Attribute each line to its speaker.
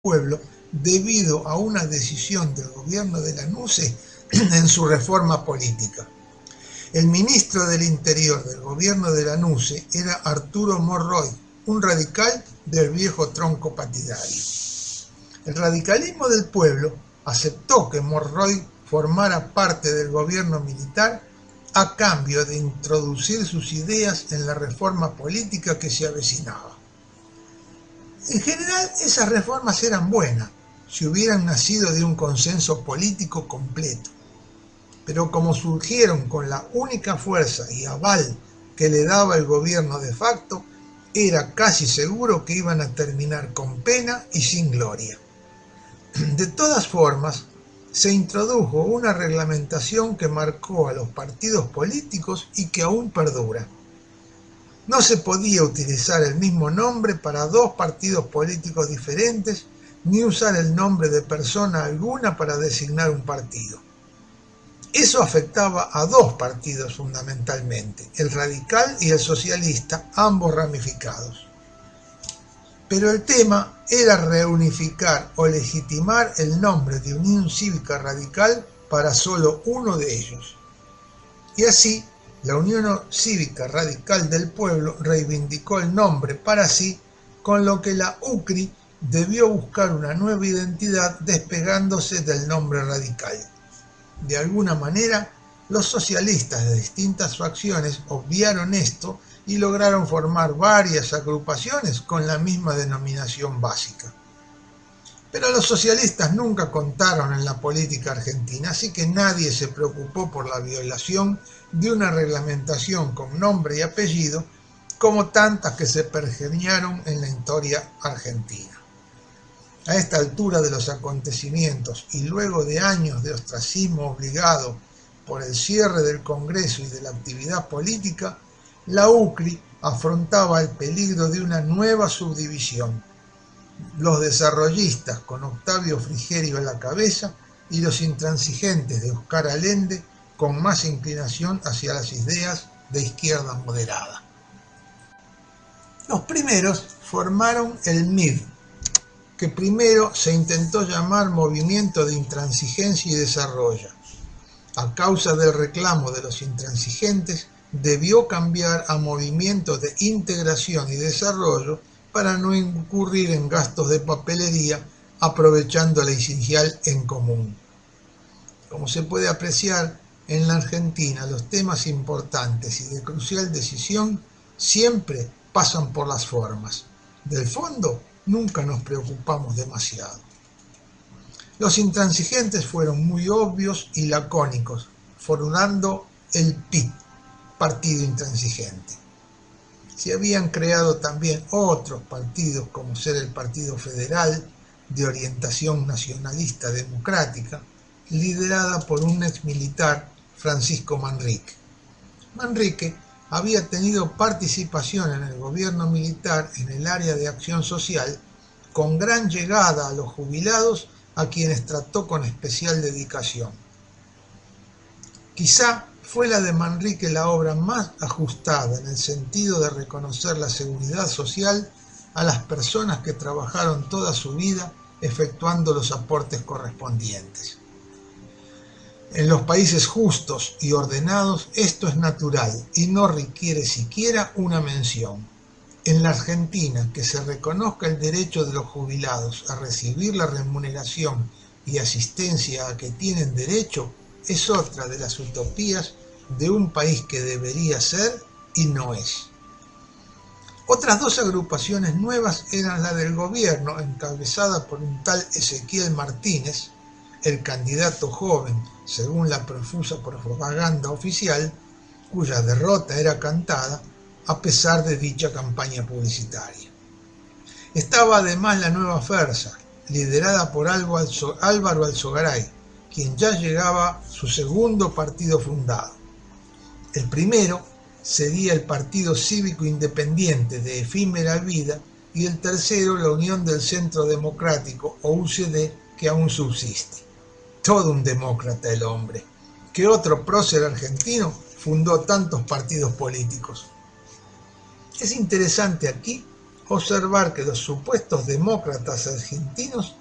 Speaker 1: pueblo debido a una decisión del gobierno de Lanuse en su reforma política. El ministro del Interior del gobierno de Lanuse era Arturo Monroy, un radical del viejo tronco partidario. El radicalismo del pueblo aceptó que Monroy formara parte del gobierno militar a cambio de introducir sus ideas en la reforma política que se avecinaba. En general, esas reformas eran buenas, si hubieran nacido de un consenso político completo. Pero como surgieron con la única fuerza y aval que le daba el gobierno de facto, era casi seguro que iban a terminar con pena y sin gloria. De todas formas, se introdujo una reglamentación que marcó a los partidos políticos y que aún perdura. No se podía utilizar el mismo nombre para dos partidos políticos diferentes, ni usar el nombre de persona alguna para designar un partido. Eso afectaba a dos partidos fundamentalmente, el radical y el socialista, ambos ramificados. Pero el tema era reunificar o legitimar el nombre de Unión Cívica Radical para solo uno de ellos. Y así, la Unión Cívica Radical del Pueblo reivindicó el nombre para sí, con lo que la UCRI debió buscar una nueva identidad despegándose del nombre radical. De alguna manera, los socialistas de distintas facciones obviaron esto y lograron formar varias agrupaciones con la misma denominación básica. Pero los socialistas nunca contaron en la política argentina, así que nadie se preocupó por la violación de una reglamentación con nombre y apellido como tantas que se pergeñaron en la historia argentina. A esta altura de los acontecimientos y luego de años de ostracismo obligado por el cierre del Congreso y de la actividad política, la UCRI afrontaba el peligro de una nueva subdivisión. Los desarrollistas con Octavio Frigerio a la cabeza y los intransigentes de Oscar Allende con más inclinación hacia las ideas de izquierda moderada. Los primeros formaron el MID, que primero se intentó llamar Movimiento de Intransigencia y Desarrollo. A causa del reclamo de los intransigentes, debió cambiar a Movimiento de Integración y Desarrollo para no incurrir en gastos de papelería aprovechando la inicial en común. Como se puede apreciar, en la Argentina los temas importantes y de crucial decisión siempre pasan por las formas. Del fondo nunca nos preocupamos demasiado. Los intransigentes fueron muy obvios y lacónicos, formando el PIT, Partido Intransigente. Se habían creado también otros partidos, como ser el Partido Federal, de orientación nacionalista democrática, liderada por un exmilitar, Francisco Manrique. Manrique había tenido participación en el gobierno militar en el área de acción social, con gran llegada a los jubilados, a quienes trató con especial dedicación. Quizá fue la de Manrique la obra más ajustada en el sentido de reconocer la seguridad social a las personas que trabajaron toda su vida efectuando los aportes correspondientes. En los países justos y ordenados esto es natural y no requiere siquiera una mención. En la Argentina, que se reconozca el derecho de los jubilados a recibir la remuneración y asistencia a que tienen derecho es otra de las utopías de un país que debería ser y no es. Otras dos agrupaciones nuevas eran la del gobierno, encabezada por un tal Ezequiel Martínez, el candidato joven, según la profusa propaganda oficial, cuya derrota era cantada a pesar de dicha campaña publicitaria. Estaba además la Nueva Fuerza, liderada por Álvaro Alzogaray, quien ya llegaba su segundo partido fundado. El primero sería el Partido Cívico Independiente de efímera vida y el tercero la Unión del Centro Democrático o UCD, que aún subsiste. Todo un demócrata el hombre. ¿Qué otro prócer argentino fundó tantos partidos políticos? Es interesante aquí observar que los supuestos demócratas argentinos